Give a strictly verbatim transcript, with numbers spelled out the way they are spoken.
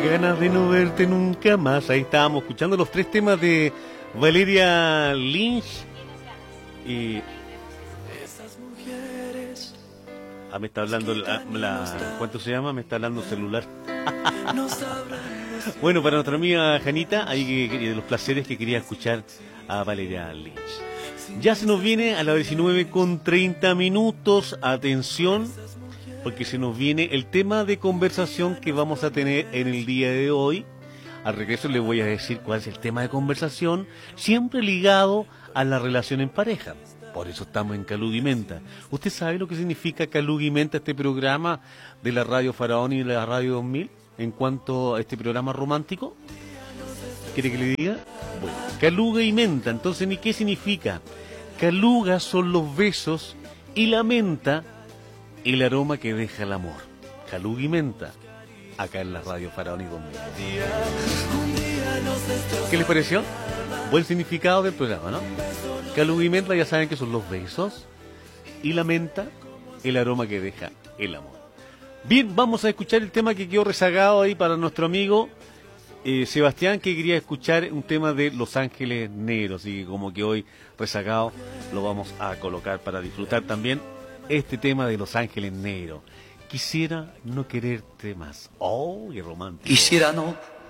Ganas de no verte nunca más. Ahí estábamos escuchando los tres temas de Valeria Lynch y... Ah, me está hablando la, la... ¿Cuánto se llama? Me está hablando celular. Bueno, para nuestra amiga Janita, hay que, de los placeres que quería escuchar a Valeria Lynch. Ya se nos viene a las diecinueve con treinta minutos. Atención, porque se nos viene el tema de conversación que vamos a tener en el día de hoy. Al regreso les voy a decir cuál es el tema de conversación, siempre ligado a la relación en pareja. Por eso estamos en Calug y Menta. ¿Usted sabe lo que significa Calug y Menta, este programa de la Radio Faraón y de la Radio dos mil, en cuanto a este programa romántico? ¿Quiere que le diga? Bueno, Caluga y Menta. Entonces, ¿ni qué significa? Caluga son los besos y la menta el aroma que deja el amor. Calug y Menta, acá en la Radio Faraón y dos mil. ¿Qué les pareció? Buen significado del programa, ¿no? Calug y Menta ya saben que son los besos y la menta el aroma que deja el amor. Bien, vamos a escuchar el tema que quedó rezagado ahí para nuestro amigo eh, Sebastián, que quería escuchar un tema de Los Ángeles Negros, y como que hoy rezagado lo vamos a colocar para disfrutar también este tema de Los Ángeles Negros. Quisiera no quererte más. Oh, qué romántico. Quisiera no